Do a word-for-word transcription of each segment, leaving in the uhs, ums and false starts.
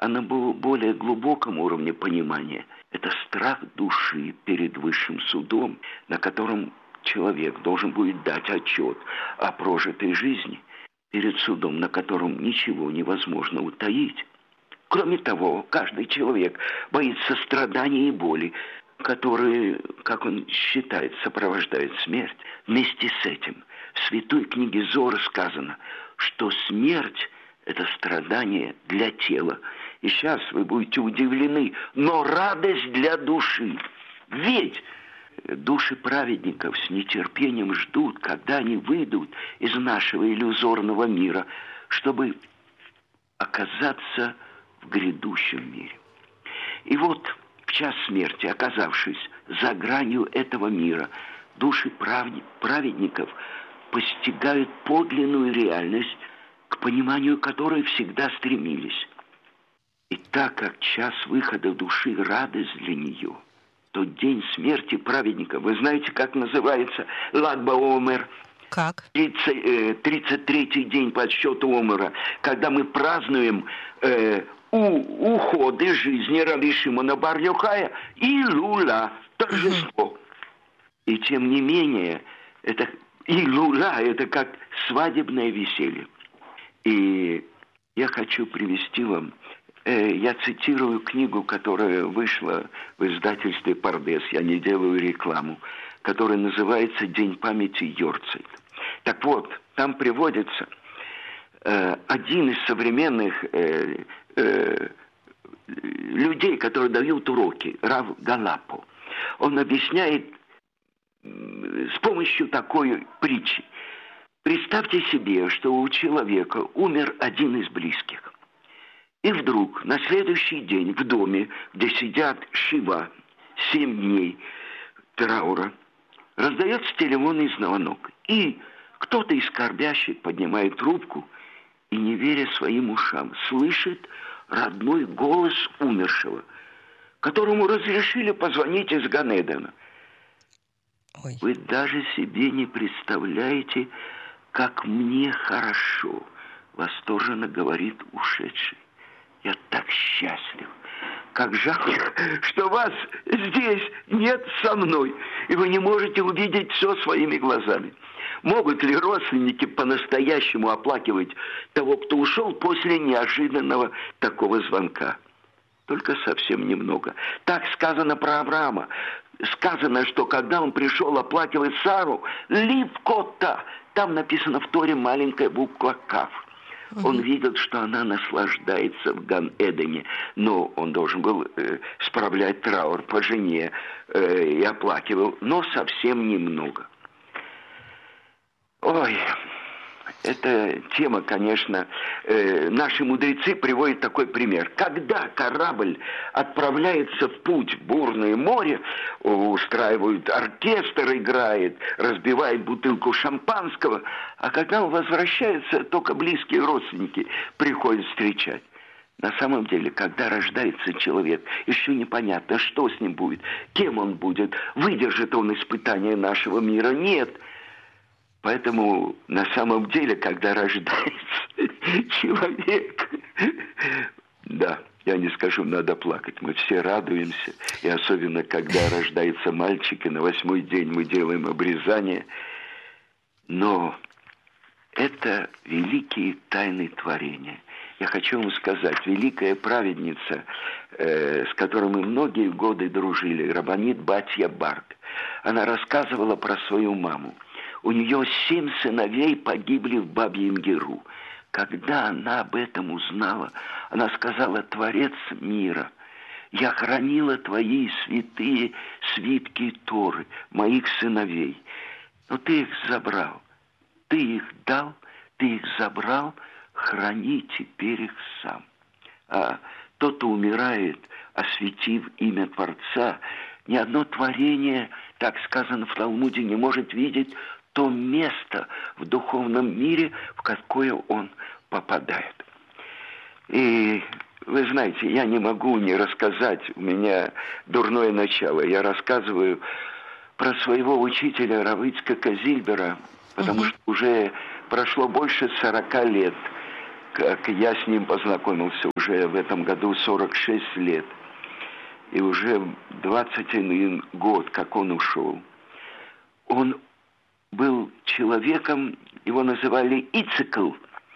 а на более глубоком уровне понимания это страх души перед высшим судом, на котором человек должен будет дать отчет о прожитой жизни, перед судом, на котором ничего невозможно утаить. Кроме того, каждый человек боится страданий и боли, которые, как он считает, сопровождают смерть. Вместе с этим в святой книге Зоар сказано, что смерть – это страдание для тела. И сейчас вы будете удивлены, но радость для души. Ведь души праведников с нетерпением ждут, когда они выйдут из нашего иллюзорного мира, чтобы оказаться в грядущем мире. И вот в час смерти, оказавшись за гранью этого мира, души праведников постигают подлинную реальность, к пониманию которой всегда стремились. И так как час выхода души – радость для нее, то день смерти праведника, вы знаете, как называется Lag BaOmer? Как? тридцать третий день по отсчету Омера, когда мы празднуем э, у, уход из жизни Раби Шимона бар Йохая и Лула, торжество. И тем не менее, это и Лула, это как свадебное веселье. И я хочу привести вам, э, я цитирую книгу, которая вышла в издательстве «Пардес», я не делаю рекламу, которая называется «День памяти Йорцайт». Так вот, там приводится э, один из современных э, э, людей, которые дают уроки, Рав Галапо. Он объясняет э, с помощью такой притчи. Представьте себе, что у человека умер один из близких. И вдруг на следующий день в доме, где сидят шива, семь дней траура, раздается телефонный звонок. И кто-то из скорбящих поднимает трубку и, не веря своим ушам, слышит родной голос умершего, которому разрешили позвонить из Ганедена. Ой. Вы даже себе не представляете, как мне хорошо, восторженно говорит ушедший. Я так счастлив. Как жалко, что вас здесь нет со мной, и вы не можете увидеть все своими глазами. Могут ли родственники по-настоящему оплакивать того, кто ушел после неожиданного такого звонка? Только совсем немного. Так сказано про Авраама. Сказано, что когда он пришел оплакивать Сару, Ливкота, там написано в Торе маленькая буква Кав. Он видел, что она наслаждается в Ган-Эдене, но он должен был э, справлять траур по жене э, и оплакивал, но совсем немного. Ой, эта тема, конечно, э, наши мудрецы приводят такой пример. Когда корабль отправляется в путь в бурное море, устраивают оркестр, играет, разбивает бутылку шампанского, а когда он возвращается, только близкие родственники приходят встречать. На самом деле, когда рождается человек, еще непонятно, что с ним будет, кем он будет, выдержит он испытания нашего мира, нет. Поэтому на самом деле, когда рождается человек, да, я не скажу, надо плакать, мы все радуемся, и особенно, когда рождается мальчик, и на восьмой день мы делаем обрезание, но это великие тайны творения. Я хочу вам сказать, великая праведница, э, с которой мы многие годы дружили, Рабанит Батья Барк, она рассказывала про свою маму. У нее семь сыновей погибли в Бабьем Яру. Когда она об этом узнала, она сказала: «Творец мира, я хранила твои святые свитки Торы, моих сыновей, но ты их забрал, ты их дал, ты их забрал, храни теперь их сам». А тот, кто умирает, осветив имя Творца, ни одно творение, так сказано в Талмуде, не может видеть то место в духовном мире, в какое он попадает. И вы знаете, я не могу не рассказать, у меня дурное начало. Я рассказываю про своего учителя Рава Ицхака Зильбера, потому uh-huh. что уже прошло больше сорока лет, как я с ним познакомился. уже в этом году сорок шесть лет. И уже двадцать один год, как он ушел. Он был человеком, его называли Ицикл.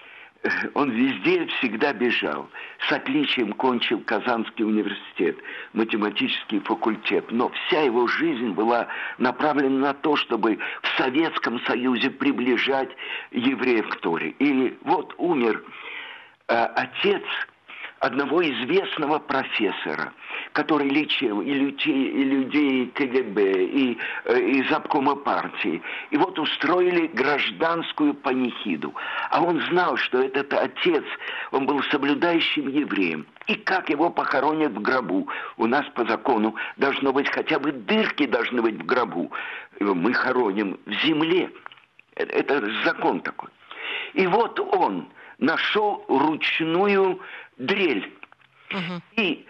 Он везде всегда бежал. С отличием кончил Казанский университет, математический факультет. Но вся его жизнь была направлена на то, чтобы в Советском Союзе приближать евреев к Торе. И вот умер э, отец одного известного профессора, который лечил и людей, и людей КГБ, и э, из обкома партии. И вот устроили гражданскую панихиду. А он знал, что этот отец, он был соблюдающим евреем. И как его похоронят в гробу? У нас по закону должно быть хотя бы дырки должны быть в гробу. Мы хороним в земле. Это закон такой. И вот он нашел ручную дрель. Uh-huh. И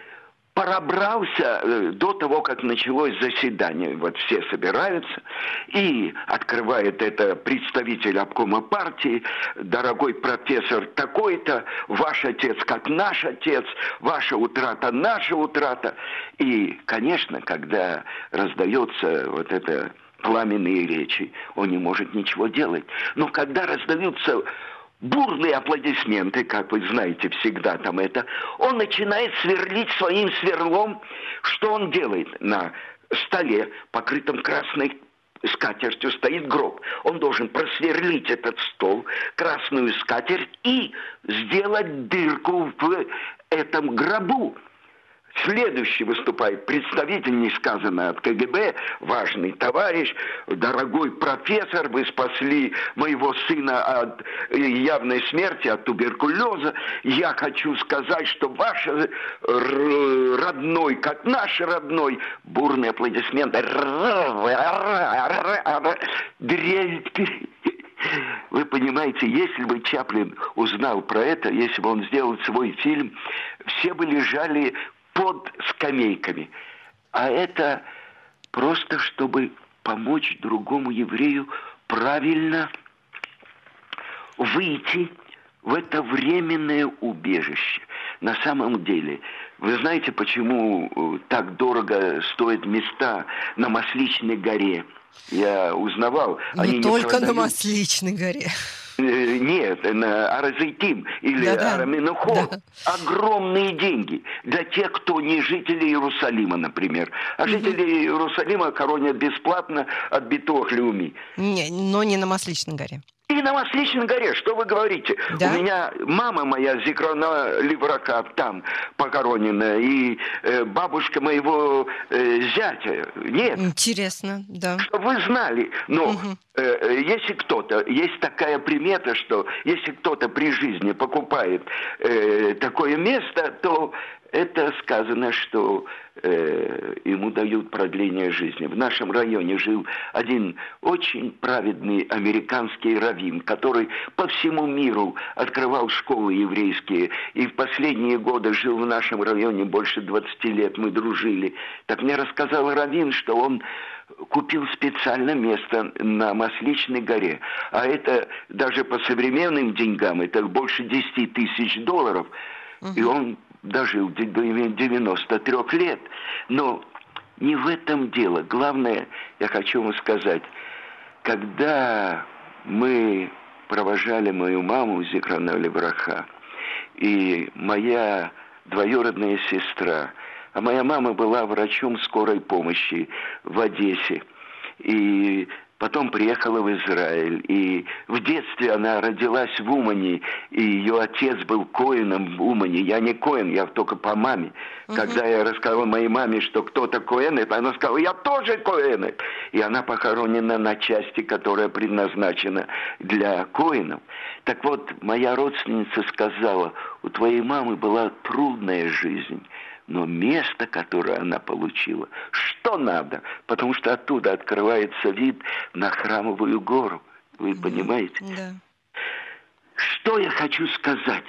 пробрался до того, как началось заседание. Вот все собираются. И открывает это представитель обкома партии. Дорогой профессор такой-то. Ваш отец как наш отец. Ваша утрата наша утрата. И, конечно, когда раздается вот это пламенные речи, он не может ничего делать. Но когда раздаются бурные аплодисменты, как вы знаете, всегда там это, он начинает сверлить своим сверлом. Что он делает? На столе, покрытом красной скатертью, стоит гроб. Он должен просверлить этот стол, красную скатерть, и сделать дырку в этом гробу. Следующий выступает представитель, не сказано от КГБ, важный товарищ, дорогой профессор, вы спасли моего сына от явной смерти, от туберкулеза. Я хочу сказать, что ваш родной, как наш родной, бурные аплодисменты. Вы понимаете, если бы Чаплин узнал про это, если бы он сделал свой фильм, все бы лежали под скамейками. А это просто, чтобы помочь другому еврею правильно выйти в это временное убежище. На самом деле, вы знаете, почему так дорого стоят места на Масличной горе? Я узнавал. Не они только не на Масличной горе. Нет, на Ар-Азейтим или Да-да. Ар-Менухот. Да. Огромные деньги для тех, кто не жители Иерусалима, например. А угу. жители Иерусалима хоронят бесплатно от Битох Леуми. Не, но не на Масличной горе. И на Масличной горе, что вы говорите? Да? У меня мама моя, Зикрона Ливрака, там похоронена, и э, бабушка моего э, зятя. Нет. Интересно, да. Чтобы вы знали. Но угу. э, если кто-то, есть такая примета, что если кто-то при жизни покупает э, такое место, то это сказано, что э, ему дают продление жизни. В нашем районе жил один очень праведный американский раввин, который по всему миру открывал школы еврейские. И в последние годы жил в нашем районе больше двадцати лет. Мы дружили. Так мне рассказал раввин, что он купил специально место на Масличной горе. А это даже по современным деньгам, это больше десяти тысяч долларов. Uh-huh. И он дожил до девяноста трёх лет. Но не в этом дело. Главное, я хочу вам сказать, когда мы провожали мою маму, Зикрона Левраха, и моя двоюродная сестра, а моя мама была врачом скорой помощи в Одессе, и потом приехала в Израиль. И в детстве она родилась в Умане, и ее отец был коэном в Умане. Я не коэн, я только по маме. Uh-huh. Когда я рассказал моей маме, что кто-то коэн, она сказала, я тоже коэн. И она похоронена на части, которая предназначена для коэнов. Так вот, моя родственница сказала, у твоей мамы была трудная жизнь. Но место, которое она получила, что надо, потому что оттуда открывается вид на Храмовую гору. Вы mm-hmm. понимаете? Да. Что я хочу сказать?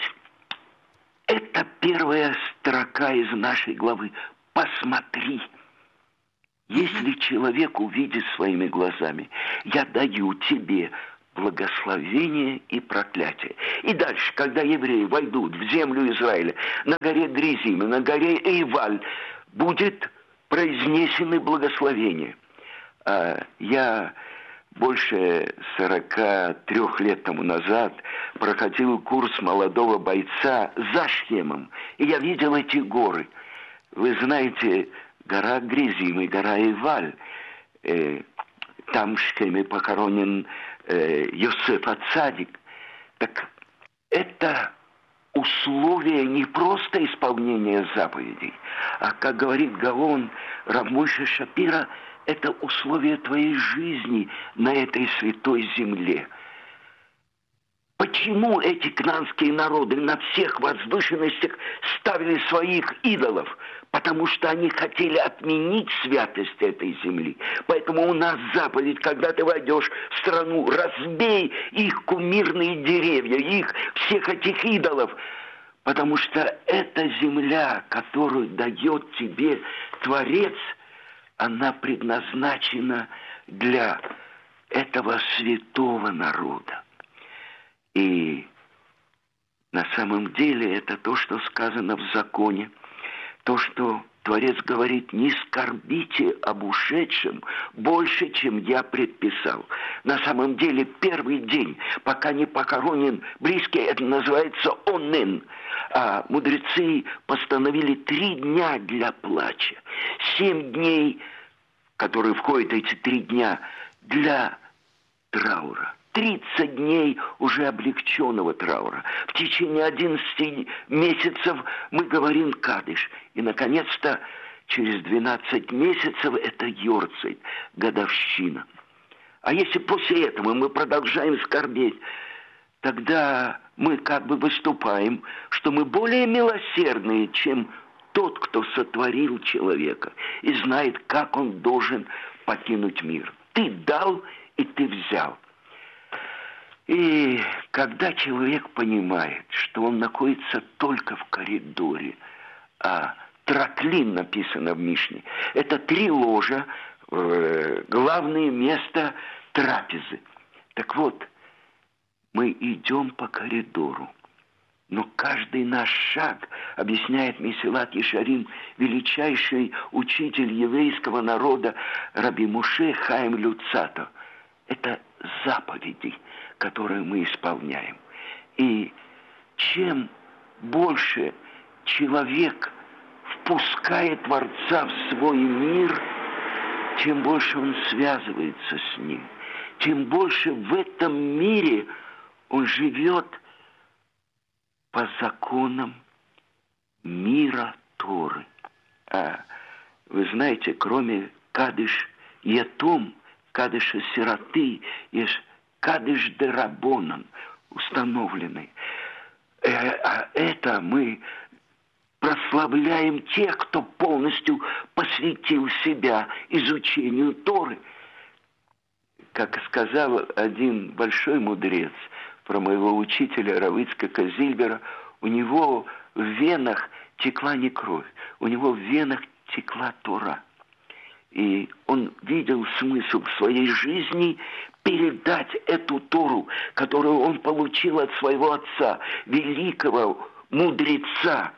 Это первая строка из нашей главы. Посмотри. Если человек увидит своими глазами, я даю тебе благословение и проклятие. И дальше, когда евреи войдут в землю Израиля, на горе Гризим, на горе Эйваль, будет произнесены благословения. А я больше сорока трёх лет тому назад проходил курс молодого бойца за Шхемом, и я видел эти горы. Вы знаете, гора Гризим и гора Эйваль, э, там в Шхеме похоронен э, Йосеф ат-Цадик. Так это условие не просто исполнения заповедей, а, как говорит Гаон Рав Мойше Шапира, это условие твоей жизни на этой святой земле. Почему эти кнаанские народы на всех возвышенностях ставили своих идолов? Потому что они хотели отменить святость этой земли. Поэтому у нас заповедь, когда ты войдешь в страну, разбей их кумирные деревья, их всех этих идолов. Потому что эта земля, которую дает тебе Творец, она предназначена для этого святого народа. И на самом деле это то, что сказано в законе, то, что Творец говорит: не скорбите об ушедшем больше, чем я предписал. На самом деле первый день, пока не похоронен близкий, это называется онен. А мудрецы постановили три дня для плача. Семь дней, которые входят в эти три дня, для траура. тридцать дней уже облегченного траура. В течение одиннадцати месяцев мы говорим кадыш. И, наконец-то, через двенадцать месяцев это йорцейт, годовщина. А если после этого мы продолжаем скорбеть, тогда мы как бы выступаем, что мы более милосердные, чем тот, кто сотворил человека и знает, как он должен покинуть мир. Ты дал, и ты взял. И когда человек понимает, что он находится только в коридоре, а траклин написано в Мишне, это три ложа, э, главное место трапезы. Так вот, мы идем по коридору, но каждый наш шаг, объясняет Месилат Ешарим, величайший учитель еврейского народа Раби Моше Хаим Люцато, это заповеди, которые мы исполняем. И чем больше человек впускает Творца в свой мир, тем больше он связывается с ним, тем больше в этом мире он живет по законам мира Торы. А вы знаете, кроме Кадыш Ятом, Кадыша сироты, есть Кадыш де Рабонан, установленный. Э, а это мы прославляем тех, кто полностью посвятил себя изучению Торы. Как сказал один большой мудрец про моего учителя Рава Ицхака Зильбера, у него в венах текла не кровь, у него в венах текла Тора. И он видел смысл в своей жизни передать эту Тору, которую он получил от своего отца, великого мудреца,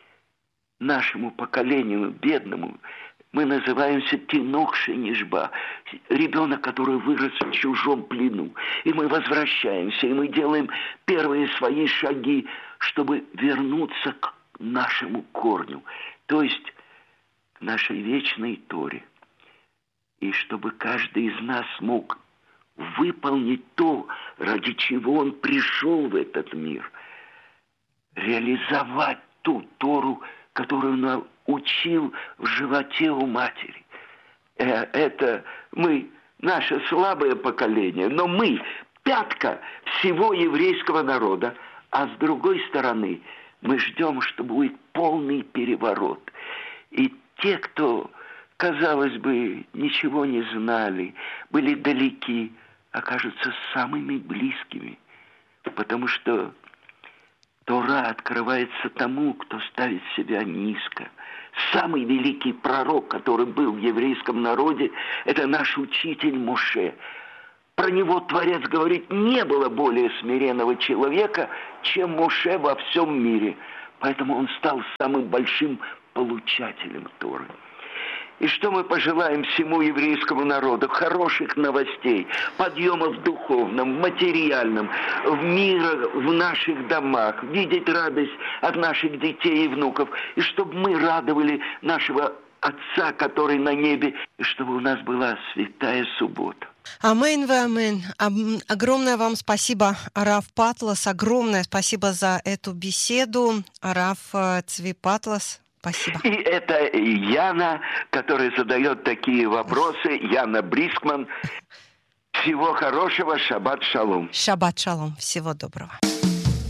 нашему поколению бедному. Мы называемся Тинох Шенишба, ребенок, который вырос в чужом плену. И мы возвращаемся, и мы делаем первые свои шаги, чтобы вернуться к нашему корню, то есть к нашей вечной Торе. И чтобы каждый из нас мог выполнить то, ради чего он пришел в этот мир, реализовать ту Тору, которую он учил в животе у матери. Это мы, наше слабое поколение, но мы пятка всего еврейского народа, а с другой стороны мы ждем, что будет полный переворот. И те, кто, казалось бы, ничего не знали, были далеки, окажутся самыми близкими, потому что Тора открывается тому, кто ставит себя низко. Самый великий пророк, который был в еврейском народе, это наш учитель Моше. Про него Творец говорит, не было более смиренного человека, чем Моше во всем мире. Поэтому он стал самым большим получателем Торы. И что мы пожелаем всему еврейскому народу? Хороших новостей, подъема в духовном, в материальном, в мире, в наших домах, видеть радость от наших детей и внуков. И чтобы мы радовали нашего Отца, который на небе, и чтобы у нас была святая суббота. Амин, вы амин. Огромное вам спасибо, Рав Патлас. Огромное спасибо за эту беседу. Рав Цви Патлас, спасибо. И это Яна, которая задает такие вопросы. Яна Брискман. Всего хорошего. Шаббат шалом. Шаббат шалом. Всего доброго.